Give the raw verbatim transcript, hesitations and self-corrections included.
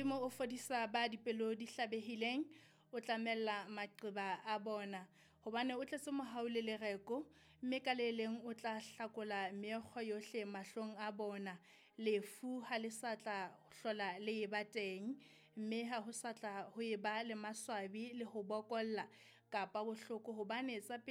Modimo o fodisa ba dipelo di hlabehileng, o tlamella maqeba a bona. Hobane o tletse mohau le lereko, mme ka le leng o tla hlakola meekgwa yohle mahlong a bona. Lefu ha le sa tla hlola le eba teng, mme ha ho sa tla ho eba le maswabi le ho bokolla kapa bohloko, hobane tsa